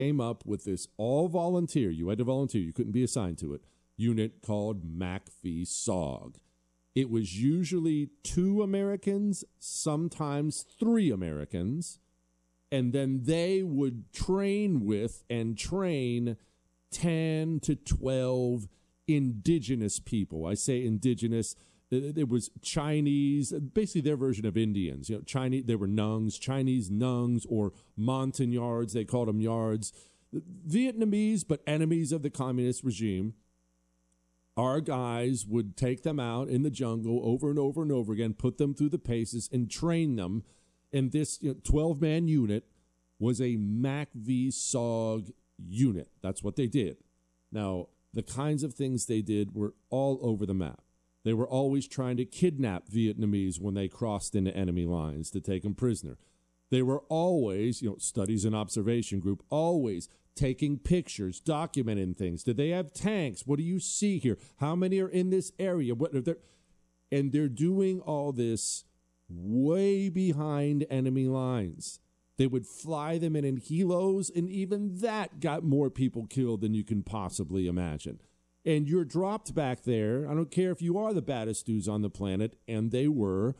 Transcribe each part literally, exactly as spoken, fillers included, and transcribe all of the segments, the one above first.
came up with this all-volunteer, you had to volunteer, you couldn't be assigned to it, unit called MACV-SOG. It was usually two Americans, sometimes three Americans, and then they would train with and train ten to twelve indigenous people. I say indigenous, it was Chinese, basically their version of Indians. You know, Chinese, they were Nungs, Chinese Nungs, or Montagnards, they called them yards. Vietnamese, but enemies of the communist regime. Our guys would take them out in the jungle over and over and over again, put them through the paces, and train them. And this twelve-man you know, unit was a MACV-SOG unit. That's what they did. Now, the kinds of things they did were all over the map. They were always trying to kidnap Vietnamese when they crossed into enemy lines to take them prisoner. They were always, you know, studies and observation group, always taking pictures, documenting things. Did they have tanks? What do you see here? How many are in this area? What are they? And they're doing all this way behind enemy lines. They would fly them in in helos, and even that got more people killed than you can possibly imagine. And you're dropped back there. I don't care if you are the baddest dudes on the planet, and they were.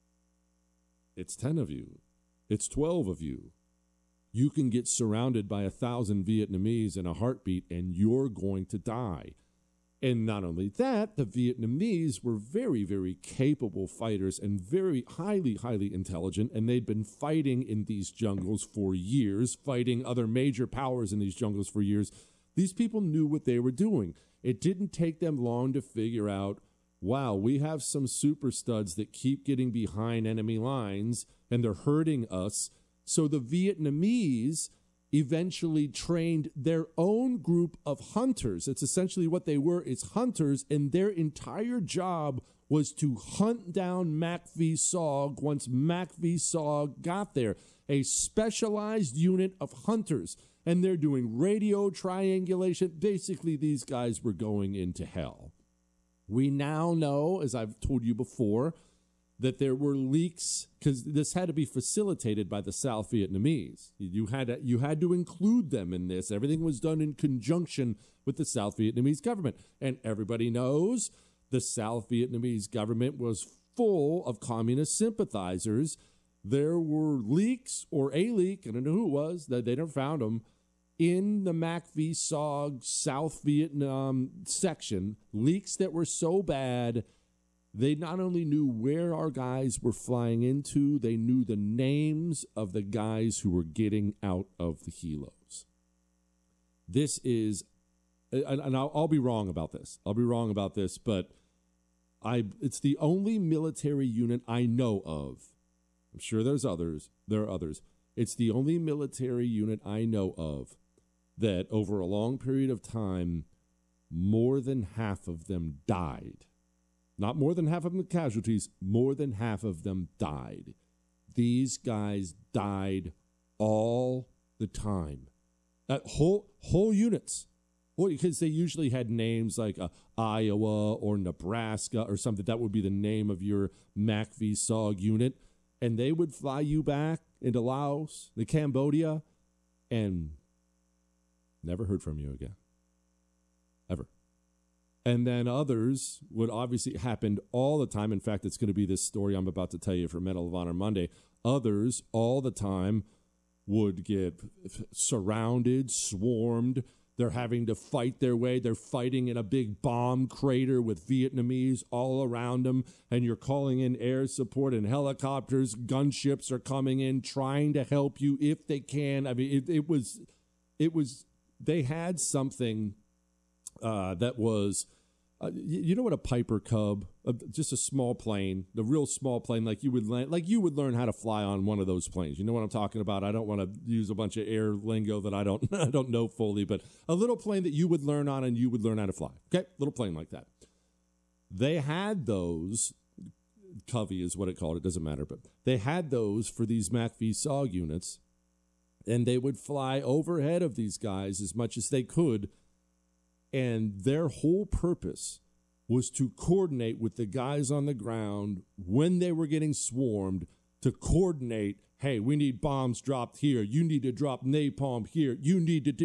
It's ten of you. It's twelve of you. You can get surrounded by a thousand Vietnamese in a heartbeat, and you're going to die. And not only that, the Vietnamese were very, very capable fighters and very highly, highly intelligent, and they'd been fighting in these jungles for years, fighting other major powers in these jungles for years. These people knew what they were doing. It didn't take them long to figure out, wow, we have some super studs that keep getting behind enemy lines, and they're hurting us. So the Vietnamese eventually trained their own group of hunters. It's essentially what they were, is hunters, and their entire job was to hunt down MACV-SOG once MACV-SOG got there, a specialized unit of hunters, and they're doing radio triangulation. Basically, these guys were going into hell. We now know, as I've told you before, that there were leaks, because this had to be facilitated by the South Vietnamese. You had to, you had to include them in this. Everything was done in conjunction with the South Vietnamese government. And everybody knows the South Vietnamese government was full of communist sympathizers. There were leaks, or a leak, I don't know who it was, that they never found them, in the MACV-SOG South Vietnam section, leaks that were so bad they not only knew where our guys were flying into, they knew the names of the guys who were getting out of the helos. This is, and I'll, I'll be wrong about this. I'll be wrong about this, but I it's the only military unit I know of. I'm sure there's others. There are others. It's the only military unit I know of that over a long period of time, more than half of them died. Not more than half of them casualties, more than half of them died. These guys died all the time. Uh, whole whole units. Well, because they usually had names like uh, Iowa or Nebraska or something. That would be the name of your MACV-SOG unit. And they would fly you back into Laos, to Cambodia, and never heard from you again. Ever. And then others would obviously happen all the time. In fact, it's going to be this story I'm about to tell you for Medal of Honor Monday. Others all the time would get surrounded, swarmed. They're having to fight their way. They're fighting in a big bomb crater with Vietnamese all around them. And you're calling in air support and helicopters. Gunships are coming in, trying to help you if they can. I mean, it, it was, it was, they had something uh, that was, Uh, you, you know what a Piper Cub, uh, just a small plane, the real small plane, like you would land, like you would learn how to fly on one of those planes. You know what I'm talking about? I don't want to use a bunch of air lingo that I don't I don't know fully, but a little plane that you would learn on and you would learn how to fly. Okay, little plane like that. They had those. Covey is what it called. It doesn't matter, but they had those for these MACV-SOG units, and they would fly overhead of these guys as much as they could. And their whole purpose was to coordinate with the guys on the ground when they were getting swarmed to coordinate. Hey, we need bombs dropped here. You need to drop napalm here. You need to do